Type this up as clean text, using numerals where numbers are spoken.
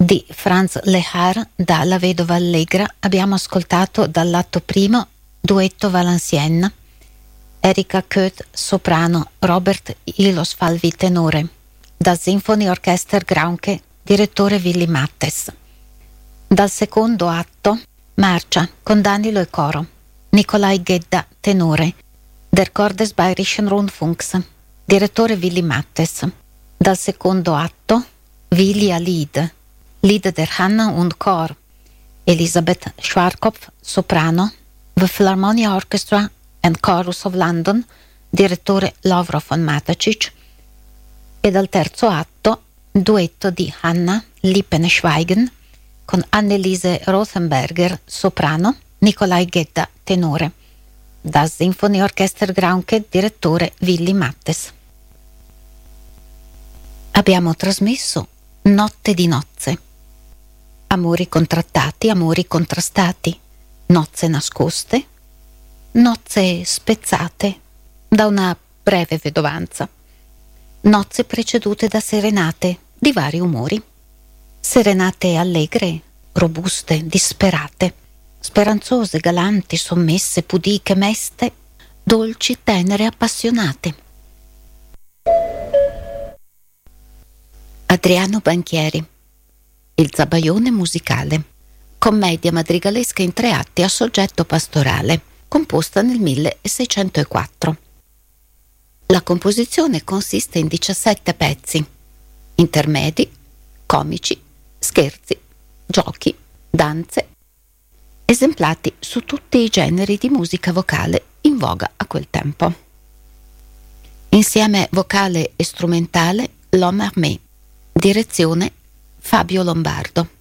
di Franz Lehár da La vedova allegra abbiamo ascoltato dall'atto primo Duetto Valenciennes, Erika Köth soprano, Robert Ilosfalvi tenore, da Symphony Orchester Graunke, direttore Willy Mattes. Dal secondo atto Marcia con Danilo e coro, Nikolai Gedda tenore, Der Chor des Bayerischen Rundfunks, direttore Willy Mattes. Dal secondo atto Vilja Lied der Hanna und Chor, Elisabeth Schwarzkopf soprano, The Philharmonia Orchestra and Chorus of London, direttore Lovro von Matacic. E dal terzo atto duetto di Hanna Lippen-Schweigen con Anneliese Rothenberger soprano, Nikolai Gedda tenore, da Symphony Orchester Graunke, direttore Willy Mattes. Abbiamo trasmesso Notte di nozze, amori contrattati, amori contrastati, nozze nascoste, nozze spezzate da una breve vedovanza, nozze precedute da serenate di vari umori, serenate allegre, robuste, disperate, speranzose, galanti, sommesse, pudiche, meste, dolci, tenere, appassionate. Adriano Banchieri, Il Zabaione musicale, commedia madrigalesca in 3 atti a soggetto pastorale, composta nel 1604. La composizione consiste in 17 pezzi, intermedi, comici, scherzi, giochi, danze, esemplati su tutti i generi di musica vocale in voga a quel tempo. Insieme vocale e strumentale L'Homme Armé, direzione Fabio Lombardo.